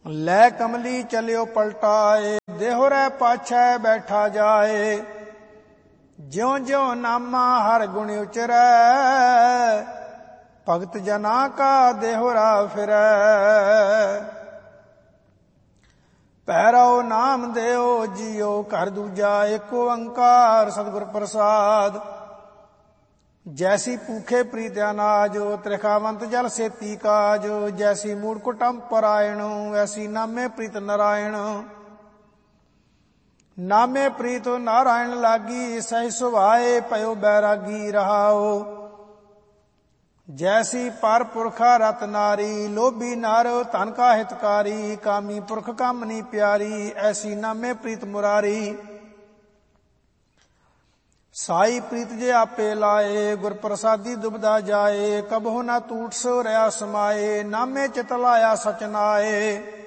लै कमली चलियो पलटाए, देहो रै पाछै बैठा जाए। ज्यों ज्यों नामा हर गुण उचरै, भगत जना का देहोरा फिरै। पैरो नाम देओ जियो घर दूजा, एको ओंकार सतगुर प्रसाद। जैसी भूखे प्रीत अनाज, त्रिखावंत जल सेती काज। जैसी मूड कुटम परायण, वैसी नामे प्रीत नारायण। नामे प्रीत नारायण लागी, सही सुभाए पयो बैरागी रहाओ। जैसी पर पुरखा रत नारी, लोभी नर धन का हितकारी। कामी पुरख कामनी प्यारी, ऐसी नामे प्रीत मुरारी। साई प्रीत जे आपे लाए, गुर प्रसादी दुबदा जाए। कबहु न टूट सो रहा समाए, नामे चित लाया सच नाए।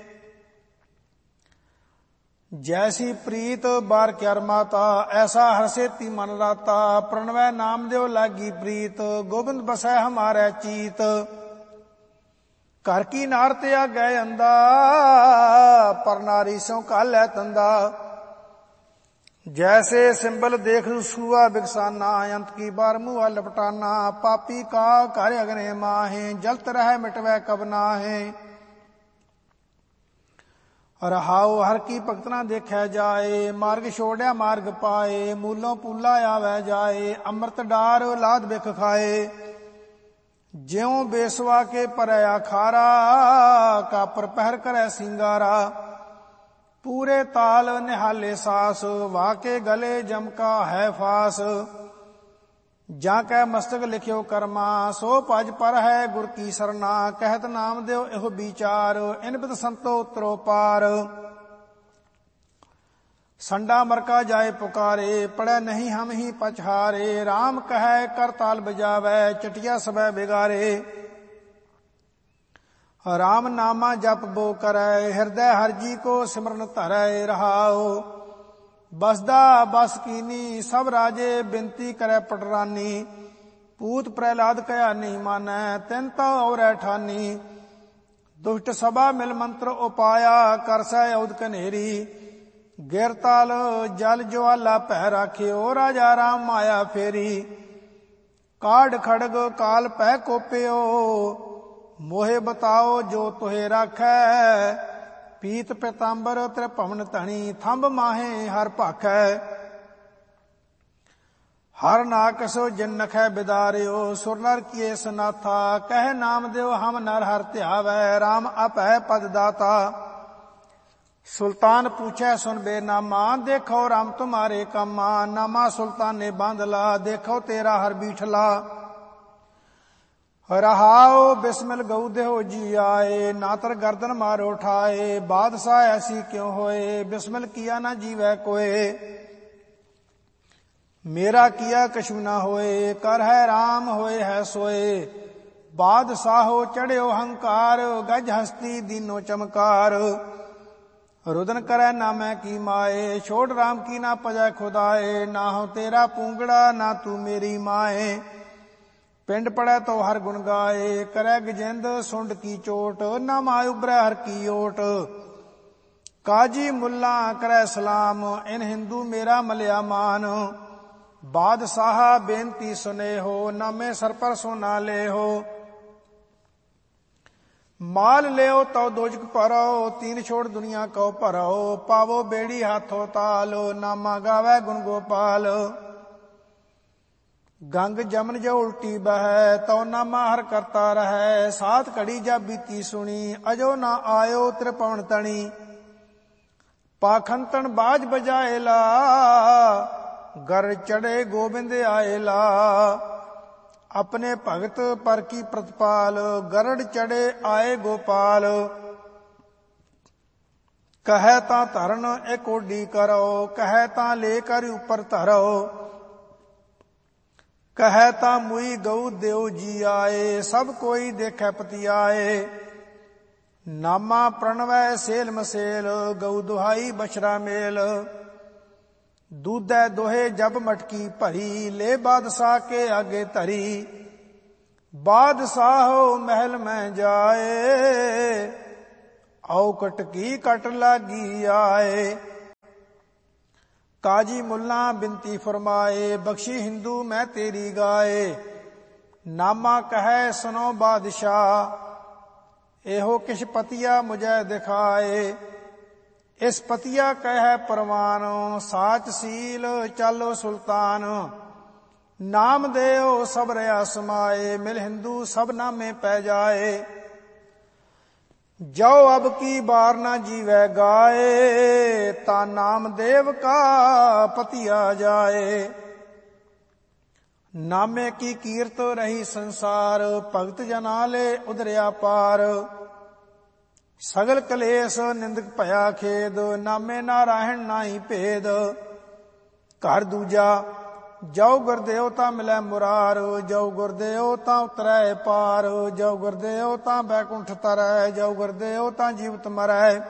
जैसी प्रीत बार क्यार माता, ऐसा हर सेती मन राता। प्रणवै नाम देव लागी प्रीत, गोबिंद बसै हमारे चीत। घर की नार त्याग गए अंदा, पर नारी सो कालै तंदा। जैसे सिंबल देख सुआ बिकसाना, अंत की बार मुआ लपटाना। पापी का कार्य अग्नि माहे, जलत रह मिटवै कब नाहे। रहाओ हर की भगत ना देखै जाए, मार्ग छोड़िया मार्ग पाए। मूलों पूला आवे जाए, अमृत डार लाद बिख खाए। ज्यों बेसवा के परया खारा, कापर पहर करे सिंगारा। पूरे ताल निहाले सास, वाके गले जमका है फास। जाकै मस्तक लिखियो कर्मा, सो भज पर है गुर की सरना। कहत नाम देव एहो विचार, इन बिद संतो उतरो पार। संडा मरका जाए पुकारे, पड़े नहीं हम ही पछारे। राम कहे कर ताल बजावे, चटिया सब बिगारे। राम नामा जप बो करे, हृदय हर जी को सिमरन धरै रहाओ। बसदा बस कीनी, सब राजे बिनती करे पटरानी। पूत प्रहलाद कया नहीं मानै, तिनता और ठानी। दुष्ट सभा मिल मंत्र उपाया, करसै औद कनेरी। गिरताल जल ज्वाला पै राखियो, राजा राम माया फेरी। काढ़ खड़ग काल पै कोपियो, मोहे बताओ जो तुहे राखै। पीत पितांबर त्रिभवन धनी, थंब माहे हर भाखै। हर नाकसो जिन नखै बिदारियो, सुर नर किए सनाथा। कह नाम देव हम नर हर ध्यावै, राम अपै पद दाता। सुल्तान पूछे सुन बेनामा, देखो राम तुम्हारे कामा। नामा सुल्तान ने बांधला, देखो तेरा हर बीठला। रहाओ बिस्मिल गऊ देहो जी आए, नातर गर्दन मारो उठाए। बादशाह ऐसी क्यों होए, बिस्मिल किया ना जीवै कोय। मेरा किया कछु ना होए, कर है राम होए है सोए। बादशाहो चढ़्यो हंकार, गज हस्ती दीनो चमकार। रुदन करे ना मैं की माए, छोड़ राम की ना पजै खुदाए। ना हो तेरा पूंगड़ा, ना तू मेरी माए। पिंड पड़े तो हर गुण गाए, करे गजिंद सुंड की चोट। ना माय उबरै हर की ओट। काजी मुल्ला करे सलाम, इन हिंदू मेरा मलिया मान। बादशाह बेनती सुने हो, नामे सर पर सोना ले हो। माल ले तो दोजक परो, तीन छोड़ दुनिया को भरो। पावो बेड़ी हाथों ताल, नामा गावे गुण गोपाल। गंग जमन जो उल्टी बहै, तो नामा हर करता रहै। सात घड़ी जब बीती सुनी, अजो ना आयो त्रिपवन तणी। पाखंतन बाज बजाएला, गर चढ़े गोबिंद आएला। अपने भगत पर की प्रतिपाल, गरड़ चढ़े आए गोपाल। कहे ता धरन एक ओडी करो, कहे ता लेकर ऊपर धरो। कहे ता मुई गऊ देव जी आए, सब कोई देखे पतियाए। नामा प्रणवै सेल मसेल, गऊ दुहाई बछरा मेल। दूधै दोहे जब मटकी भरी, ले बादशाह के आगे धरी। बादशाह महल में जाए, ਔਕਟ ਕੀ ਕਟ ਲਾਗੀ ਆਏ। ਕਾਜੀ ਮੁੱਲਾ ਬਿਨਤੀ ਫਰਮਾਏ, ਬਖਸ਼ੀ ਹਿੰਦੂ ਮੈਂ ਤੇਰੀ ਗਾਏ। ਨਾਮਾ ਕਹੈ ਸੁਨੋ ਬਾਦਸ਼ਾਹ, ਇਹੋ ਕਿਛ ਪਤੀਆ ਮੁਝੈ ਦਿਖਾਏ। ਇਸ ਪਤੀਆ ਕਹਿ ਪਰਵਾਨ, ਸਾਚ ਸੀਲ ਚਾਲੋ ਸੁਲਤਾਨ। ਨਾਮ ਦੇਓ ਸਭ ਰਿਆ ਸਮਾਏ, ਮਿਲ ਹਿੰਦੂ ਸਭ ਨਾਮੇ ਪੈ ਜਾਏ। ਜੋ ਅਬ ਕੀ ਬਾਰ ਨਾ ਜੀਵੈ ਗਾਏ, ਤਾ ਨਾਮ ਦੇਵ ਕਾ ਪਤੀਆ ਜਾਏ। ਨਾਮੇ ਕੀ ਕੀਰਤ ਰਹੀ ਸੰਸਾਰ, ਭਗਤ ਜਨਾ ਲੈ ਉਧਰਿਆ ਪਾਰ। ਸਗਲ ਕਲੇਸ਼ ਨਿੰਦਕ ਭਇਆ ਖੇਦ, ਨਾਮੇ ਨਾਰਾਇਣ ਨਾਹੀ ਭੇਦ। ਘਰ ਦੂਜਾ ਜੋ ਗੁਰਦੇਵ ਤਾਂ ਮਿਲੈ ਮੁਰਾਰ, ਜੋ ਗੁਰਦੇਵ ਤਾਂ ਉਤਰੈ ਪਾਰ। ਜੋ ਗੁਰਦੇਵ ਤਾਂ ਬੈਕੁੰਠ ਤਰੈ, ਜੋ ਗੁਰਦੇਵ ਤਾਂ ਜੀਵਤ ਮਰੈ।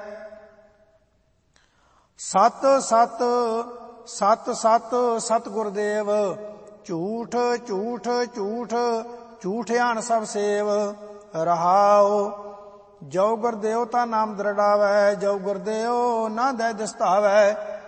ਸਤ ਸਤ ਸਤ ਸਤ ਸਤ ਗੁਰਦੇਵ, ਝੂਠ ਝੂਠ ਝੂਠ ਝੂਠਿਆਣ ਸਭ ਸੇਵ। ਰਹਾਉ ਜੋ ਗੁਰਦੇਵ ਤਾਂ ਨਾਮ ਦ੍ਰਿੜਾਵੈ, ਜੋ ਗੁਰਦੇਵ ਨਾ ਦੈ ਦਿਸਤਾਵੈ।